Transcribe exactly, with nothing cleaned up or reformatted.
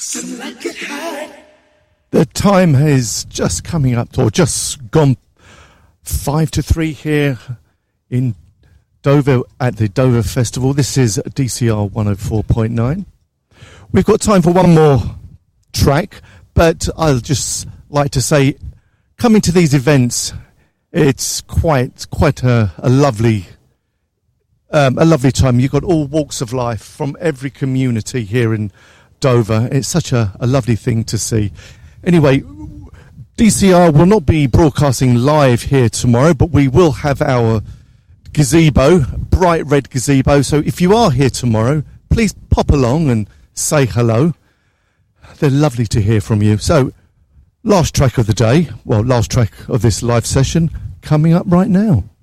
The time is just coming up, or just gone five to three here in Dover at the Dover Festival. This is D C R one oh four point nine. We've got time for one more track, but I'll just like to say, coming to these events, it's quite quite a, a lovely um, a lovely time. You've got all walks of life from every community here in Dover. It's such a, a lovely thing to see. Anyway, D C R will not be broadcasting live here tomorrow, but we will have our gazebo, bright red gazebo. So if you are here tomorrow, please pop along and say hello. They're lovely to hear from you. So, last track of the day, well, last track of this live session, coming up right now.